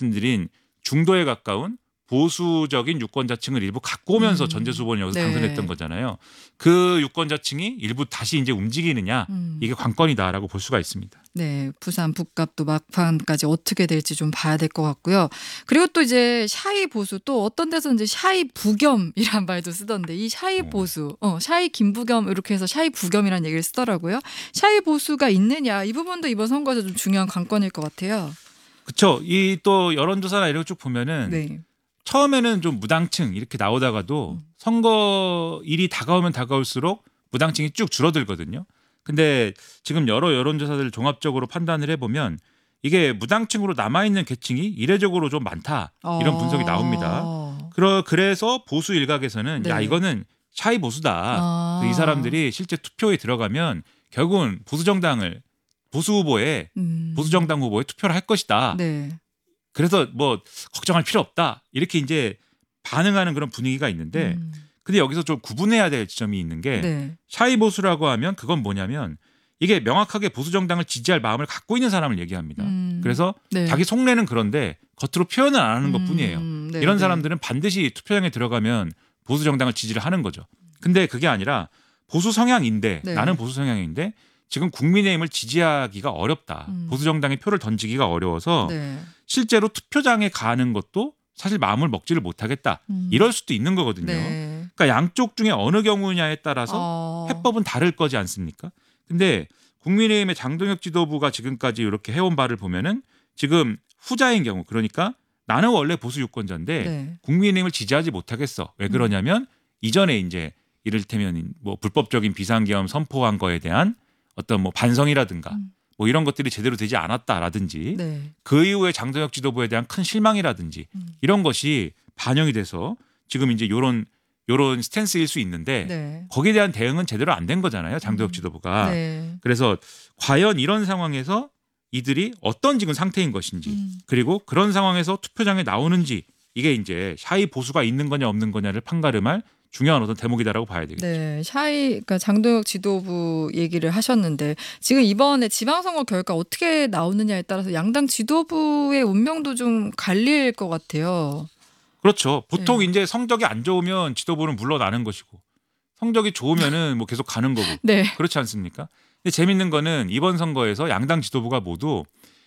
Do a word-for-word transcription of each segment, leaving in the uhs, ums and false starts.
말씀드린 중도에 가까운 보수적인 유권자층을 일부 갖고 오면서 음. 전재수 후보는 여기서 네. 당선했던 거잖아요. 그 유권자층이 일부 다시 이제 움직이느냐 음. 이게 관건이다라고 볼 수가 있습니다. 네, 부산 북갑도 막판까지 어떻게 될지 좀 봐야 될 것 같고요. 그리고 또 이제 샤이 보수 또 어떤 데서 이제 샤이 부겸이란 말도 쓰던데 이 샤이 보수, 어, 샤이 김부겸 이렇게 해서 샤이 부겸이라는 얘기를 쓰더라고요. 샤이 보수가 있느냐 이 부분도 이번 선거에서 좀 중요한 관건일 것 같아요. 그렇죠. 이 또 여론조사나 이런 거 쭉 보면은 네. 처음에는 좀 무당층 이렇게 나오다가도 음. 선거일이 다가오면 다가올수록 무당층이 쭉 줄어들거든요. 근데 지금 여러 여론조사들을 종합적으로 판단을 해보면 이게 무당층으로 남아있는 계층이 이례적으로 좀 많다. 이런 분석이 나옵니다. 어. 그러, 그래서 보수 일각에서는 네. 야 이거는 샤이 보수다. 아. 이 사람들이 실제 투표에 들어가면 결국은 보수정당을 보수 후보에 음. 보수정당 후보에 투표를 할 것이다. 네. 그래서 뭐 걱정할 필요 없다. 이렇게 이제 반응하는 그런 분위기가 있는데 음. 근데 여기서 좀 구분해야 될 지점이 있는 게 네. 샤이 보수라고 하면 그건 뭐냐면 이게 명확하게 보수정당을 지지할 마음을 갖고 있는 사람을 얘기합니다. 음. 그래서 네. 자기 속내는 그런데 겉으로 표현을 안 하는 것뿐이에요. 음. 네, 이런 네. 사람들은 반드시 투표장에 들어가면 보수정당을 지지를 하는 거죠. 근데 그게 아니라 보수 성향인데 네. 나는 보수 성향인데 지금 국민의힘을 지지하기가 어렵다. 음. 보수정당에 표를 던지기가 어려워서 네. 실제로 투표장에 가는 것도 사실 마음을 먹지를 못하겠다. 음. 이럴 수도 있는 거거든요. 네. 그러니까 양쪽 중에 어느 경우냐에 따라서 어. 해법은 다를 거지 않습니까? 근데 국민의힘의 장동혁 지도부가 지금까지 이렇게 해온 바를 보면은 지금 후자인 경우 그러니까 나는 원래 보수 유권자인데 네. 국민의힘을 지지하지 못하겠어. 왜 그러냐면 이전에 이제 이를테면 뭐 불법적인 비상계엄 선포한 거에 대한 어떤 뭐 반성이라든가 음. 뭐 이런 것들이 제대로 되지 않았다라든지 네. 그 이후에 장동혁 지도부에 대한 큰 실망이라든지 음. 이런 것이 반영이 돼서 지금 이제 요런 요런 스탠스일 수 있는데 네. 거기에 대한 대응은 제대로 안 된 거잖아요. 장동혁 음. 지도부가. 네. 그래서 과연 이런 상황에서 이들이 어떤 지금 상태인 것인지 음. 그리고 그런 상황에서 투표장에 나오는지 이게 이제 샤이 보수가 있는 거냐 없는 거냐를 판가름할 중요한 어떤 대목이다라고 봐야 되겠죠. 네, 샤이 그러니까 장동혁 지도부 얘기를 하셨는데 지금 이번에 지방선거 결과 어떻게 나오느냐에 따라서 양당 지도부의 운명도 좀 갈릴 것 같아요. 그렇죠. 보통 네. 이제 성적이 안 좋으면 지도부는 물러나는 것이고 성적이 좋으면은 뭐 계속 가는 거고 네. 그렇지 않습니까? 근데 재밌는 거는 이번 선거에서 양당 지도부가 모두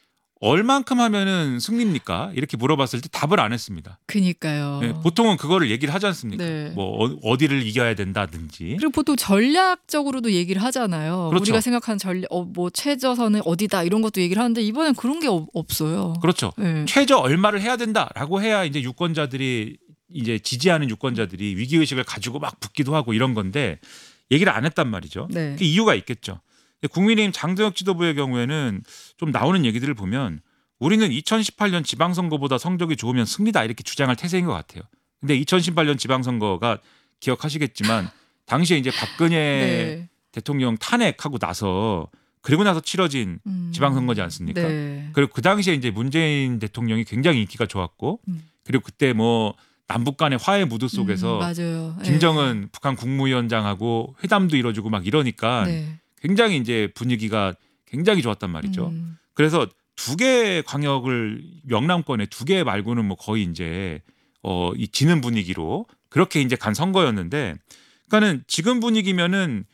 얼만큼 하면은 승리입니까? 이렇게 물어봤을 때 답을 안 했습니다. 그니까요. 네, 보통은 그거를 얘기를 하지 않습니까? 네. 뭐 어- 어디를 이겨야 된다든지. 그리고 보통 전략적으로도 얘기를 하잖아요. 그렇죠. 우리가 생각하는 전략, 어, 뭐 최저선은 어디다 이런 것도 얘기를 하는데 이번엔 그런 게 없, 없어요. 그렇죠. 네. 최저 얼마를 해야 된다라고 해야 이제 유권자들이 이제 지지하는 유권자들이 위기 의식을 가지고 막 붙기도 하고 이런 건데 얘기를 안 했단 말이죠. 네. 그 이유가 있겠죠. 국민의힘 장동혁 지도부의 경우에는 좀 나오는 얘기들을 보면 우리는 이천십팔 년 지방선거보다 성적이 좋으면 승리다 이렇게 주장할 태세인 것 같아요. 근데 이천십팔 년 지방선거가 기억하시겠지만 당시에 이제 박근혜 네. 대통령 탄핵하고 나서 그리고 나서 치러진 음. 지방선거지 않습니까? 네. 그리고 그 당시에 이제 문재인 대통령이 굉장히 인기가 좋았고 음. 그리고 그때 뭐 남북 간의 화해 무드 속에서 음, 맞아요. 김정은 북한 국무위원장하고 회담도 이뤄주고 막 이러니까 네. 굉장히 이제 분위기가 굉장히 좋았단 말이죠. 음. 그래서 두 개의 광역을 영남권에 두 개 말고는 뭐 거의 이제 어, 이 지는 분위기로 그렇게 이제 간 선거였는데, 그러니까는 지금 분위기면은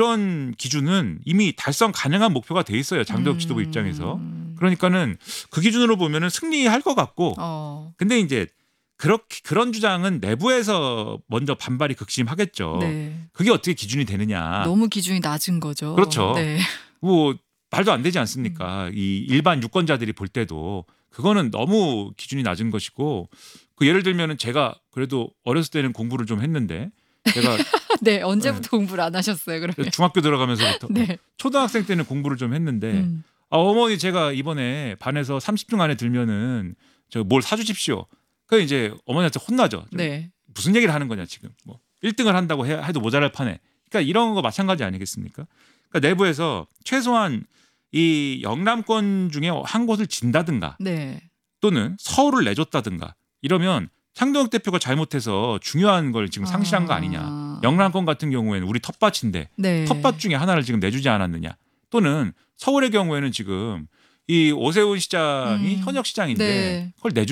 이런 기준은 이미 달성 가능한 목표가 돼 있어요. 장동혁 지도부 음. 입장에서. 그러니까는 그 기준으로 보면은 승리할 것 같고, 어. 근데 이제 그렇게 그런 주장은 내부에서 먼저 반발이 극심하겠죠. 네. 그게 어떻게 기준이 되느냐. 너무 기준이 낮은 거죠. 그렇죠. 네. 뭐 말도 안 되지 않습니까? 이 일반 유권자들이 볼 때도 그거는 너무 기준이 낮은 것이고, 그 예를 들면은 제가 그래도 어렸을 때는 공부를 좀 했는데 제가 네, 언제부터 공부를 안 하셨어요, 그러면? 중학교 들어가면서부터 네. 초등학생 때는 공부를 좀 했는데 음. 아, 어머니 제가 이번에 반에서 삼십 중 안에 들면은 저 뭘 사주십시오. 그 이제 어머니한테 혼나죠. 네. 무슨 얘기를 하는 거냐 지금. 뭐 일 등을 한다고 해, 해도 모자랄 판에. 그러니까 이런 거 마찬가지 아니겠습니까? 그러니까 내부에서 최소한 이 영남권 중에 한 곳을 진다든가 네. 또는 서울을 내줬다든가 이러면 장동혁 대표가 잘못해서 중요한 걸 지금 상실한 거 아니냐. 아. 영남권 같은 경우에는 우리 텃밭인데 네. 텃밭 중에 하나를 지금 내주지 않았느냐. 또는 서울의 경우에는 지금 이 오세훈 시장이 음. 현역 시장인데 네. 그걸 내주